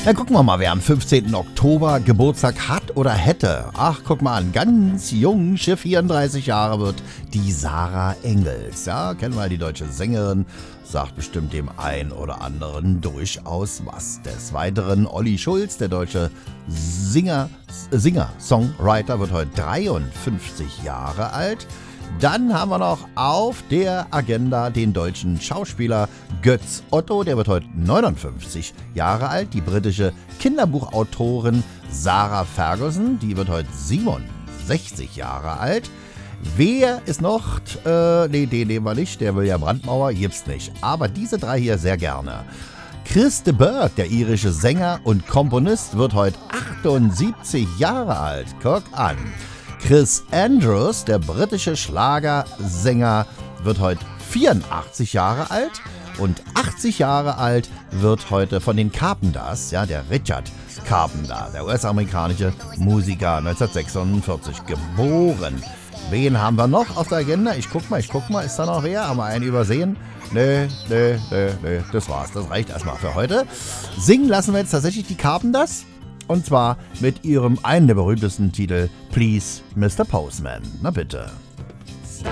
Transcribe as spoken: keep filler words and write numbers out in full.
Dann gucken wir mal, wer am fünfzehnten Oktober Geburtstag hat oder hätte. Ach, guck mal an, ganz jung, vierunddreißig Jahre wird die Sarah Engels. Ja, kennen wir die deutsche Sängerin, sagt bestimmt dem einen oder anderen durchaus was. Des Weiteren Olli Schulz, der deutsche Singer, Singer, Songwriter, wird heute dreiundfünfzig Jahre alt. Dann haben wir noch auf der Agenda den deutschen Schauspieler Götz Otto, der wird heute neunundfünfzig Jahre alt. Die britische Kinderbuchautorin Sarah Ferguson, die wird heute siebenundsechzig Jahre alt. Wer ist noch? Äh, nee, den nehmen wir nicht, der William Brandmauer gibt's nicht. Aber diese drei hier sehr gerne. Chris de Burgh, der irische Sänger und Komponist, wird heute achtundsiebzig Jahre alt. Guck an. Chris Andrews, der britische Schlagersänger, wird heute vierundachtzig Jahre alt. Und achtzig Jahre alt wird heute von den Carpenters, ja, der Richard Carpenter, der U S-amerikanische Musiker, neunzehnhundertsechsundvierzig geboren. Wen haben wir noch auf der Agenda? Ich guck mal, ich guck mal, ist da noch wer? Haben wir einen übersehen? Nee, nee, nee, nee, das war's. Das reicht erstmal für heute. Singen lassen wir jetzt tatsächlich die Carpenters. Und zwar mit ihrem einen der berühmtesten Titel Please, Mister Postman. Na bitte.